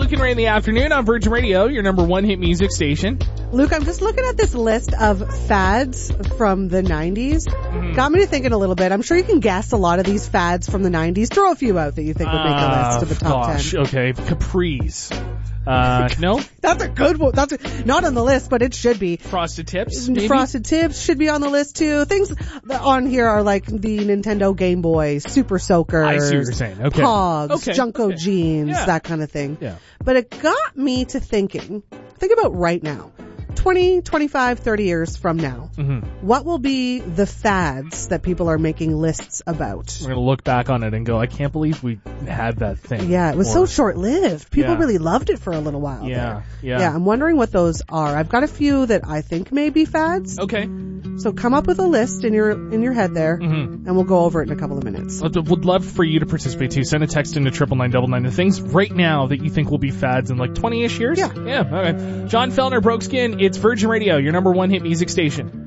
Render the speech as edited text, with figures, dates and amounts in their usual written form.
Luke and Ray in the afternoon on Virgin Radio, your number one hit music station. Luke, I'm just looking at this list of fads from the 90s. Got me to thinking a little bit. I'm sure you can guess a lot of these fads from the 90s. Throw a few out that you think would make a list of the top 10. Okay, capris. No? That's a good one. Not on the list, but it should be. Frosted Tips, maybe? Frosted Tips should be on the list too. Things that on here are like the Nintendo Game Boy, Super Soakers, I see what you're saying. Okay. Pogs, Okay. Junko Okay. Jeans, Yeah. that kind of thing. Yeah. But it got me to thinking, think about right now. 20, 25, 30 years from now, what will be the fads that people are making lists about? We're going to look back on it and go, I can't believe we had that thing. Yeah, it was so short-lived. People Yeah. really loved it for a little while. Yeah, there. yeah. I'm wondering what those are. I've got a few that I think may be fads. Okay. So come up with a list in your head there, and we'll go over it in a couple of minutes. Would love for you to participate too. Send a text into 99999. The things right now that you think will be fads in like 20-ish years? Yeah. Yeah, okay. John Fellner, Broke Skin. It's Virgin Radio, your number one hit music station.